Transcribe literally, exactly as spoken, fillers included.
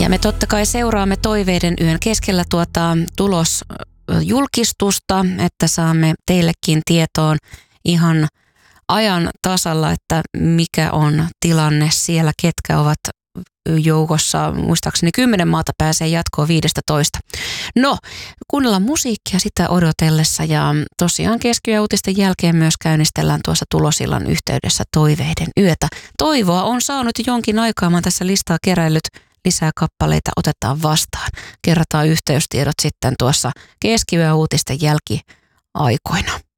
Ja me totta kai seuraamme Toiveiden yön keskellä tuota tulosjulkistusta, että saamme teillekin tietoon ihan ajan tasalla, että mikä on tilanne siellä, ketkä ovat joukossa. Muistaakseni kymmenen maata pääsee jatkoon viisitoista. No, kuunnellaan musiikkia sitä odotellessa ja tosiaan keski- uutisten jälkeen myös käynnistellään tuossa tulosillan yhteydessä Toiveiden yötä. Toivoa on saanut jonkin aikaa, mä oon tässä listaa keräillyt, lisää kappaleita otetaan vastaan. Kerrotaan yhteystiedot sitten tuossa keski- uutisten jälkiaikoina.